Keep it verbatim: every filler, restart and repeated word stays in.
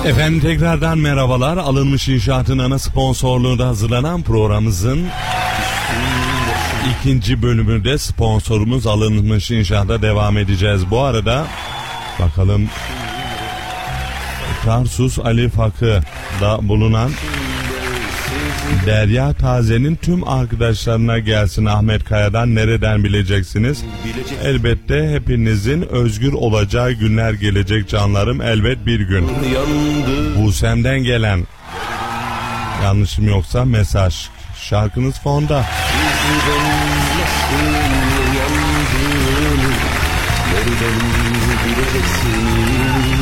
Efendim tekrardan merhabalar. Alınmış İnşaat'ın ana sponsorluğunda hazırlanan programımızın ikinci bölümünde sponsorumuz Alınmış İnşaat'a devam edeceğiz. Bu arada bakalım Tarsus Ali Fakı'da bulunan Derya Taze'nin tüm arkadaşlarına gelsin Ahmet Kaya'dan nereden bileceksiniz? Elbette hepinizin özgür olacağı günler gelecek canlarım, elbet bir gün. Busem'den gelen, yanlışım yoksa mesaj. Şarkınız fonda. Nereden bileceksin?